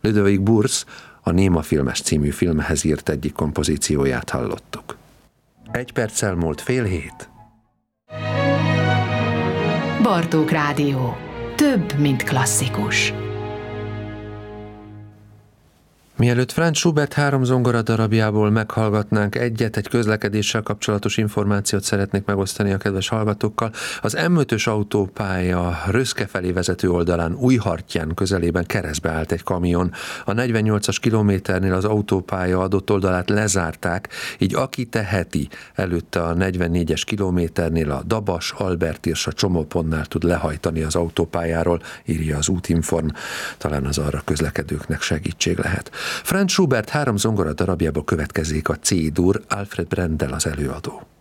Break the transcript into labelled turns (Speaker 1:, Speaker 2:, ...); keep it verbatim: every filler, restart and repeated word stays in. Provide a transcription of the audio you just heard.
Speaker 1: Ludovic Bourse a Néma filmes című filmhez írt egyik kompozícióját hallottuk. Egy perccel múlt fél hét.
Speaker 2: Bartók Rádió. Több, mint klasszikus.
Speaker 1: Mielőtt Franz Schubert három zongora darabjából meghallgatnánk egyet, egy közlekedéssel kapcsolatos információt szeretnék megosztani a kedves hallgatókkal. Az em ötös autópálya Röszke felé vezető oldalán Újhartyán közelében keresztbe állt egy kamion. A negyvennyolcas kilométernél az autópálya adott oldalát lezárták, így aki teheti, előtte a negyvennégyes kilométernél a Dabas, Albert és a Csomópontnál tud lehajtani az autópályáról, írja az Útinform. Talán az arra közlekedőknek segítség lehet. Franz Schubert három zongora darabjából következik a C-dur, Alfred Brendel az előadó.